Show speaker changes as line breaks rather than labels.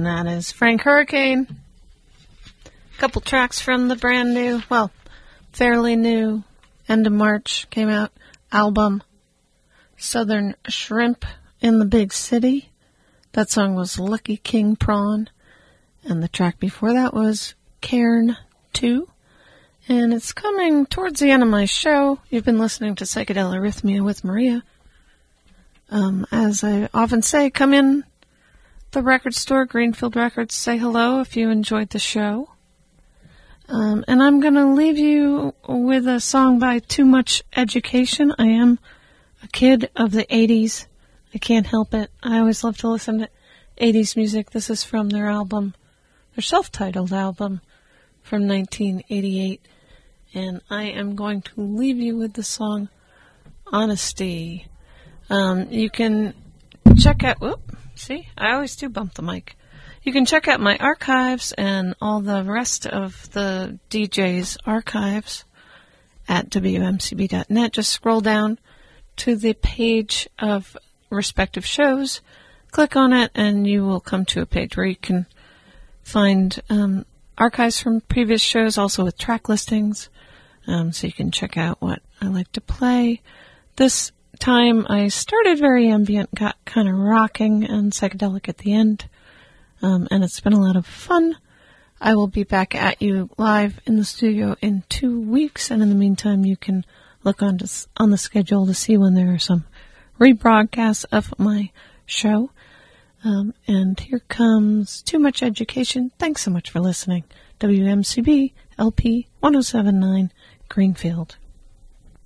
that is Frank Hurricane. A couple tracks from the brand new, well, fairly new, end of March came out, album Southern Shrimp in the Big City. That song was Lucky King Prawn. And the track before that was Cairn 2. And it's coming towards the end of my show. You've been listening to Psychedelic Arrhythmia with Maria. As I often say, come in the record store, Greenfield Records, say hello if you enjoyed the show. And I'm going to leave you with a song by Too Much Education. I am a kid of the 80s. I can't help it. I always love to listen to 80s music. This is from their album, their self-titled album from 1988. And I am going to leave you with the song Honesty. You can check out, see, I always do bump the mic. You can check out my archives and all the rest of the DJ's archives at WMCB.net. Just scroll down to the page of respective shows, click on it, and you will come to a page where you can find archives from previous shows, also with track listings, so you can check out what I like to play. This time I started very ambient, got kind of rocking and psychedelic at the end, and it's been a lot of fun. I will be back at you live in the studio in 2 weeks, and in the meantime you can look on the schedule to see when there are some rebroadcasts of my show. And here comes Too Much Education. Thanks so much for listening. WMCB LP 1079 Greenfield.